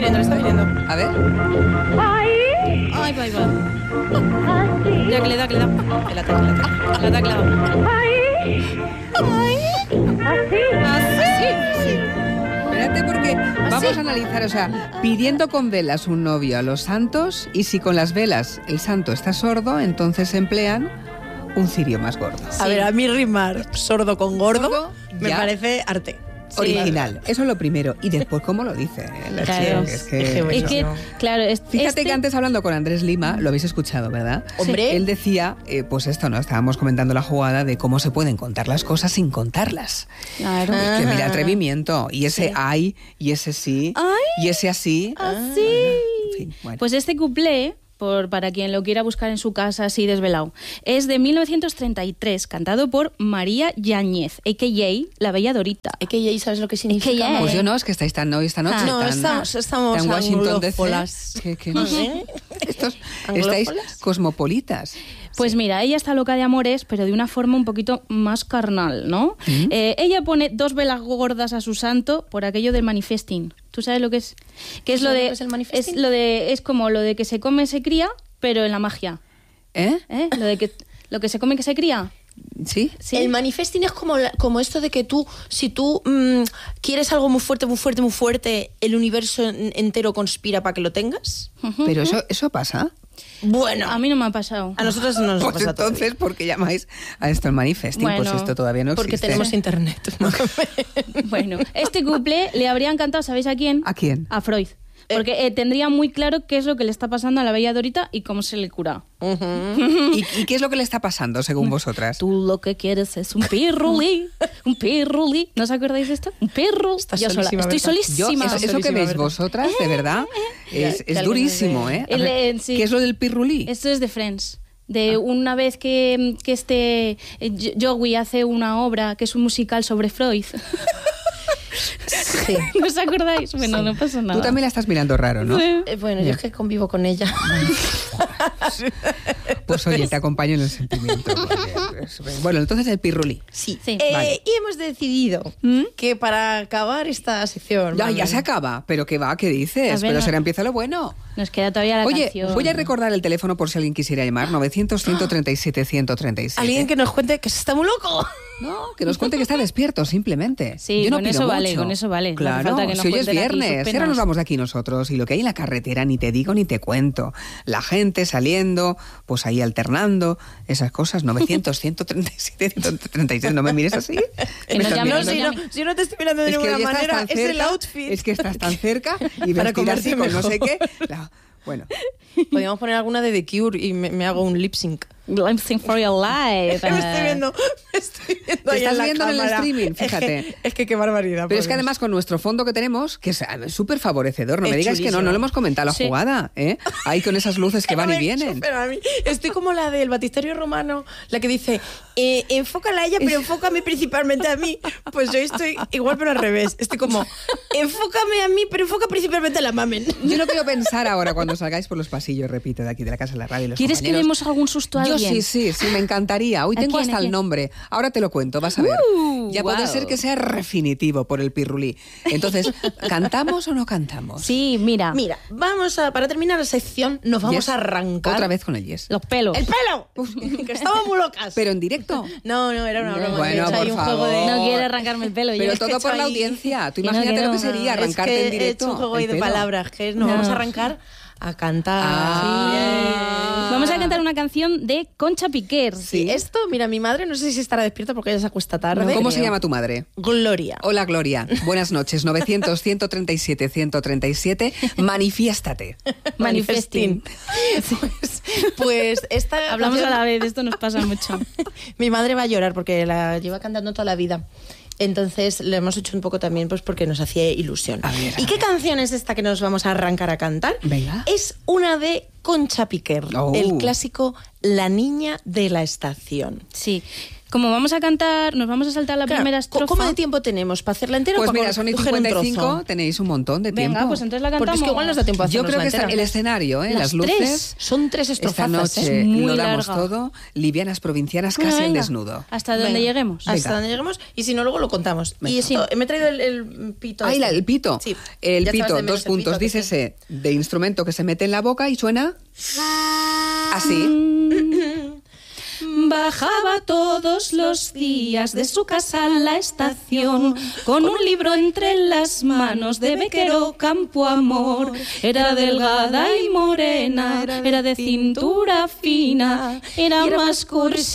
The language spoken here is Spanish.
viniendo. A ver. Ay, va. Ya que le da. Que la da. Sí. Espérate porque vamos a analizar, o sea, pidiendo con velas un novio a los santos, y si con las velas el santo está sordo, entonces emplean un cirio más gordo. A ver, a mí rimar sordo con gordo me ya. parece arte. Original, eso es lo primero. Y después, ¿cómo lo dice? Claro. Es que claro, fíjate que antes, hablando con Andrés Lima, lo habéis escuchado, ¿verdad? Hombre. Él decía, pues esto, ¿no? Estábamos comentando la jugada de cómo se pueden contar las cosas sin contarlas. Claro. Que mira, atrevimiento. Y ese ay, y ese sí, y ese así. Así. En fin, bueno. Pues este cuplé, para quien lo quiera buscar en su casa así desvelado, es de 1933, cantado por María Yáñez, a.k.a. La Bella Dorita. A.k.a. ¿sabes lo que significa? A.k.a. Pues yo no, es que estáis tan hoy esta noche. No, tan, estamos tan Washington DC. anglófolas. Que no sé. Estáis ¿Anglófolas? cosmopolitas. Pues mira, ella está loca de amores, pero de una forma un poquito más carnal, ¿no? Ella pone 2 velas gordas a su santo por aquello del manifesting. ¿Tú sabes lo que es? ¿Qué es lo de? ¿Es el manifesting? Es como lo de que se come se cría, pero en la magia. ¿Eh? Lo que se come que se cría. ¿Sí? Sí. El manifesting es como esto de que si tú quieres algo muy fuerte, el universo entero conspira para que lo tengas. Pero eso pasa. Bueno, A mí no me ha pasado. a nosotros no nos Pues pasa entonces, todavía. ¿por qué llamáis a esto el manifesting? Bueno, Pues esto todavía no existe. Porque tenemos internet. Bueno, este couple le habría encantado, ¿sabéis a quién? ¿A quién? A Freud. Porque tendría muy claro qué es lo que le está pasando a la Bella Dorita y cómo se le cura. ¿Y qué es lo que le está pasando, según vosotras? Tú lo que quieres es un pirulí, un pirulí. ¿No os acordáis de esto? Un pirro. Estás Yo sola. solísima, Estoy Berta. solísima. Eso que veis ¿verdad? vosotras, de verdad, es alguien durísimo, nos ¿eh? ve. A ver, Sí. ¿qué es lo del pirrulí? Esto es de Friends. De una vez que Joey hace una obra que es un musical sobre Freud. Sí. ¿No os acordáis? Bueno, no pasa nada. Tú también la estás mirando raro, ¿no? Sí. Bueno, yo es que convivo con ella. Pues oye, te acompaño en el sentimiento. Bueno, entonces el pirrulí. Sí. Sí. Vale. Y hemos decidido que para acabar esta sección... Ya Mamen, se acaba. ¿Pero qué va? ¿Qué A dices? ver, Pero no. será empieza lo bueno. Nos queda todavía la Oye, canción. voy a recordar el teléfono por si alguien quisiera llamar. 900-137-137. Alguien que nos cuente que se está muy loco. No, que nos cuente que está despierto, simplemente. Sí, Yo no con pido eso vale, mucho. con eso vale. No hace Claro, falta que nos si hoy es cuenten aquí sus viernes, penas. ahora nos vamos de aquí nosotros. Y lo que hay en la carretera, ni te digo ni te cuento. La gente saliendo, pues ahí alternando, esas cosas. 900-137-137. ¿No me mires así? Que ¿Me nos estás llamen, mirando? nos llamen. Si no te estoy mirando de Es que ninguna hoy estás manera, tan es el cerca, outfit. es que estás tan cerca y Para vestir así comerte con no sé mejor. qué. Bueno, Podríamos poner alguna de The Cure y me hago un lip sync. I'm sing for your life. Me estoy viendo Te ahí estás en la viendo en el cámara. streaming, fíjate. Es que qué barbaridad. pero por es que Dios. además con nuestro fondo que tenemos, que es súper favorecedor, no Es me digas que no chulísimo. lo hemos comentado la Sí. jugada, ¿eh? Ahí con esas luces que van y No me vienen. supera a mí. Estoy como la del batisterio romano, la que dice, enfócala a ella, pero enfócame principalmente a mí. Pues yo estoy igual, pero al revés. Estoy como, enfócame a mí, pero enfoca principalmente a la mamen. Yo no quiero pensar ahora cuando salgáis por los pasillos, repito, de aquí de la casa de la radio. y los ¿Quieres que compañeros. demos algún susto a Yo alguien? sí, me encantaría. Hoy ¿A tengo quién, hasta a el quién? nombre. Ahora te lo cuento, vas a ver. Ya puede wow. ser que sea definitivo por el pirrulí. Entonces, ¿cantamos o no cantamos? Sí, mira. Mira, para terminar la sección, nos vamos Yes. a arrancar. Otra vez con el yes. Los pelos. ¡El pelo! Que estamos muy locas. Pero en directo. No, era una broma. Bueno, He hecho ahí por un juego favor. de... No quiere arrancarme el pelo. Pero yo. es que todo he por hecho la ahí- audiencia. Tú Que no, imagínate que lo que no. sería Es arrancarte que en directo. he hecho un juego ahí el de pelo. palabras, que nos No. vamos a arrancar a cantar. Ah. Vamos a cantar una canción de Concha Piquer. Sí, esto, mira, mi madre no sé si estará despierta porque ella se acuesta tarde. ¿Cómo se llama tu madre? Gloria. Hola, Gloria. Buenas noches. 900-137-137. Manifiéstate. Manifesting. Pues esta Hablamos canción- a la vez, esto nos pasa mucho. Mi madre va a llorar porque la lleva cantando toda la vida. Entonces lo hemos hecho un poco también pues porque nos hacía ilusión. A ver, ¿Y qué canción es esta que nos vamos a arrancar a cantar? Venga. Es una de Concha Piquer, el clásico La niña de la estación. Sí. Como vamos a cantar, nos vamos a saltar la primera estrofa. ¿Cómo de tiempo tenemos? ¿Para hacerla entera Pues o para mira, son y coger un 55, trozo? tenéis un montón de tiempo. Venga, pues entonces la cantamos. Porque es que igual nos da tiempo a Yo hacernos creo la que está entera. el escenario, las luces. Son 3 Esta estrofazas, noche Muy lo damos larga. todo, livianas provincianas, Bueno, casi al venga, desnudo. Hasta donde Venga, lleguemos. Hasta Venga. donde lleguemos y si no, luego lo contamos. Venga. Y esto, me he traído el pito. Ahí este. el pito. Sí. El Ya sabes pito, de menos 2 el puntos, pito, que dícese de instrumento que se mete en la boca y suena así. Bajaba todos los días de su casa a la estación con un libro entre las manos de Bequero Campoamor. Era delgada y morena, era de cintura fina, era más cursi